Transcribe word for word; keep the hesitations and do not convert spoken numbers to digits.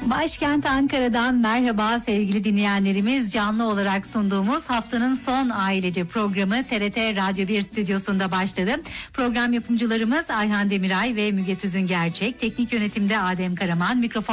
Başkent Ankara'dan merhaba sevgili dinleyenlerimiz. Canlı olarak sunduğumuz haftanın son ailece programı T R T Radyo bir stüdyosunda başladı. Program yapımcılarımız Ayhan Demiray ve Müge Tüzün Gerçek. Teknik yönetimde Adem Karaman. Mikrofon